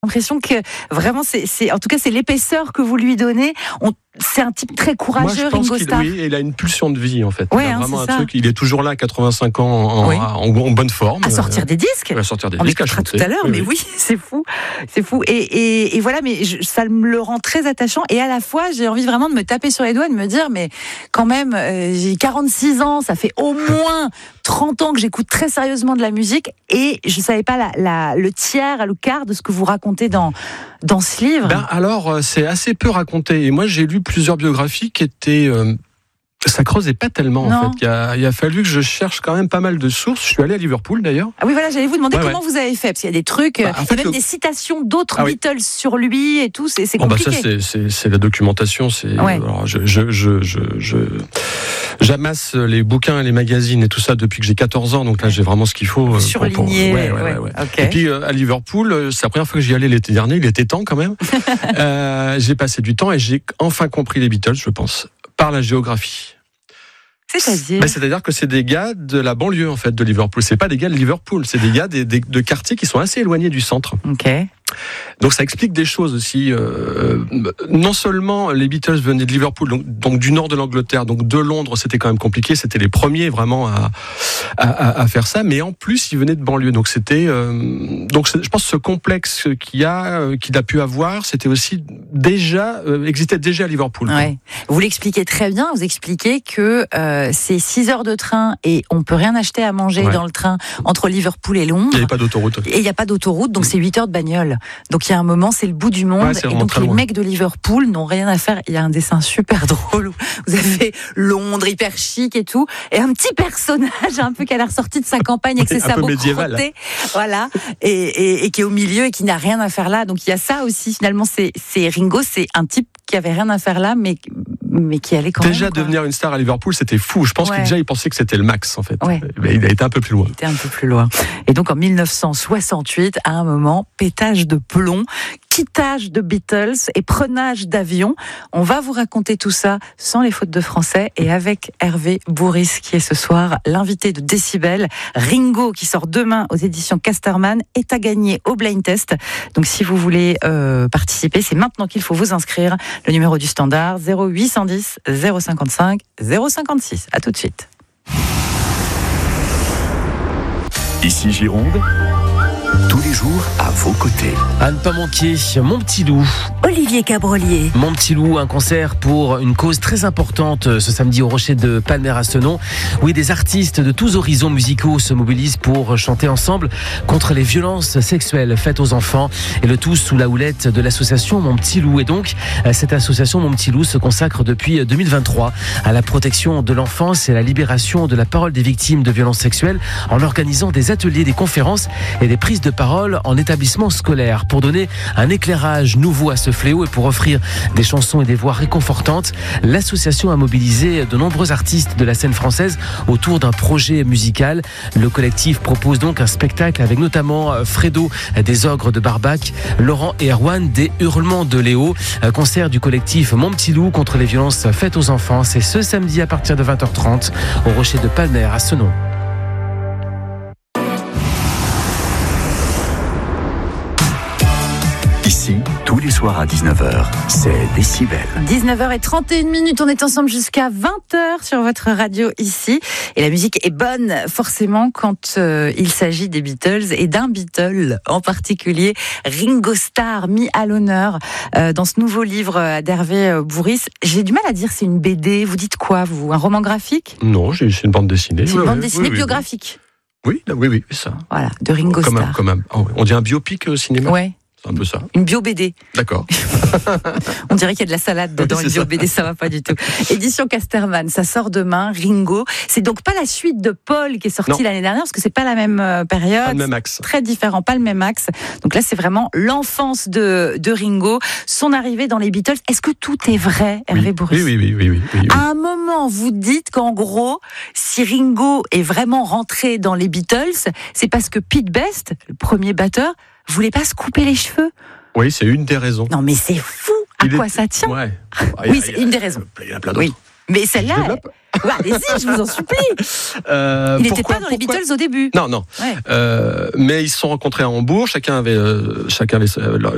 L'impression que vraiment, en tout cas, c'est l'épaisseur que vous lui donnez. C'est un type très courageux, Ringo Starr. Oui, il a une pulsion de vie, en fait. Ouais, il a vraiment un ça. truc. Il est toujours là, à 85 ans, en bonne forme. À sortir des disques. À sortir des On disques, à écoutera chanter. tout à l'heure, mais oui, c'est fou. Et voilà, mais ça me le rend très attachant. Et à la fois, j'ai envie vraiment de me taper sur les doigts, de me dire, mais quand même, j'ai 46 ans, ça fait au moins 30 ans que j'écoute très sérieusement de la musique, et je savais pas le tiers, le quart de ce que vous racontez dans ce livre. Alors, c'est assez peu raconté. Et moi, j'ai lu plusieurs biographies qui étaient... ça creusait pas tellement, en fait. Il a fallu que je cherche quand même pas mal de sources. Je suis allé à Liverpool, d'ailleurs. Ah oui, voilà, j'allais vous demander comment vous avez fait, parce qu'il y a des trucs, il y a même des citations d'autres Beatles sur lui et tout, c'est compliqué. Ça, c'est la documentation. Alors, j'amasse les bouquins et les magazines et tout ça depuis que j'ai 14 ans, donc là, j'ai vraiment ce qu'il faut. Surligné. Okay. Et puis, à Liverpool, c'est la première fois que j'y allais l'été dernier, il était temps quand même. J'ai passé du temps et j'ai enfin compris les Beatles, je pense, par la géographie. C'est-à-dire que c'est des gars de la banlieue, en fait, de Liverpool. C'est pas des gars de Liverpool, c'est des gars de quartiers qui sont assez éloignés du centre. Ok. Donc ça explique des choses aussi. Non seulement les Beatles venaient de Liverpool, donc du nord de l'Angleterre, donc de Londres, c'était quand même compliqué. C'était les premiers vraiment à faire ça, mais en plus ils venaient de banlieue. Donc c'était je pense que ce complexe qu'il a pu avoir, c'était aussi existait déjà à Liverpool. Ouais. Vous l'expliquez très bien. Vous expliquez que c'est 6 heures de train et on peut rien acheter à manger dans le train entre Liverpool et Londres. Il n'y avait pas d'autoroute. Et il n'y a pas d'autoroute, donc c'est 8 heures de bagnole. Donc il y a un moment, c'est le bout du monde. Et donc les mecs de Liverpool n'ont rien à faire. Il y a un dessin super drôle où vous avez Londres hyper chic et tout, et un petit personnage un peu qui a l'air sorti de sa campagne avec ses sabots crottés, voilà, et qui est au milieu et qui n'a rien à faire là. Donc il y a ça aussi. Finalement, c'est Ringo, c'est un type qui avait rien à faire là, mais qui allait quand même. Déjà devenir une star à Liverpool, c'était fou. Je pense qu'il pensait que c'était le max, en fait. Ouais. Mais il a été un peu plus loin. Et donc en 1968, à un moment, pétage de plomb, quittage de Beatles et prenage d'avion. On va vous raconter tout ça sans les fautes de français et avec Hervé Bourris, qui est ce soir l'invité de Décibel. Ringo, qui sort demain aux éditions Casterman, est à gagner au Blind Test. Donc si vous voulez participer, c'est maintenant qu'il faut vous inscrire. Le numéro du standard 0810 055 056. À tout de suite. Ici Gironde, tous les jours à vos côtés. À ne pas manquer, Mon Petit Loup. Olivier Cabrolier. Mon Petit Loup, un concert pour une cause très importante ce samedi au Rocher de Palmer-à-Senon. Oui, des artistes de tous horizons musicaux se mobilisent pour chanter ensemble contre les violences sexuelles faites aux enfants. Et le tout sous la houlette de l'association Mon Petit Loup. Et donc, cette association Mon Petit Loup se consacre depuis 2023 à la protection de l'enfance et à la libération de la parole des victimes de violences sexuelles en organisant des ateliers, des conférences et des prises de parole en établissement scolaire pour donner un éclairage nouveau à ce fléau et pour offrir des chansons et des voix réconfortantes. L'association a mobilisé de nombreux artistes de la scène française autour d'un projet musical. Le collectif propose donc un spectacle avec notamment Fredo des Ogres de Barbac, Laurent et Erwan des Hurlements de Léo. Un concert du collectif Mon Petit Loup contre les violences faites aux enfants. C'est ce samedi à partir de 20h30 au Rocher de Palmer-à-Senon. Ici, tous les soirs à 19h, c'est Décibel. 19h31, on est ensemble jusqu'à 20h sur votre radio ici. Et la musique est bonne, forcément, quand il s'agit des Beatles et d'un Beatle en particulier, Ringo Starr, mis à l'honneur dans ce nouveau livre d'Hervé Bourris. J'ai du mal à dire c'est une BD. Vous dites quoi, vous? Un roman graphique? Non, c'est une bande dessinée. C'est une bande dessinée biographique. Oui, ça. Voilà, de Ringo Starr. On dit un biopic au cinéma. Ouais. C'est un peu ça. Une bio-BD. D'accord. On dirait qu'il y a de la salade dedans, une bio-BD, ça va pas du tout. Édition Casterman, ça sort demain, Ringo. C'est donc pas la suite de Paul qui est sortie l'année dernière, parce que c'est pas la même période. Pas le même axe. Très différent, pas le même axe. Donc là, c'est vraiment l'enfance de Ringo, son arrivée dans les Beatles. Est-ce que tout est vrai, Hervé Bourris? Oui. À un moment, vous dites qu'en gros, si Ringo est vraiment rentré dans les Beatles, c'est parce que Pete Best, le premier batteur, voulait pas se couper les cheveux. Oui, c'est une des raisons. Non, mais c'est fou. À quoi ça tient? Ouais. Oui, c'est une des raisons. Il y en a plein d'autres. Oui. Mais celle-là, allez-y, je vous en supplie. Il n'était pas dans les Beatles au début. Non. Ouais. Mais ils se sont rencontrés à Hambourg. Chacun avait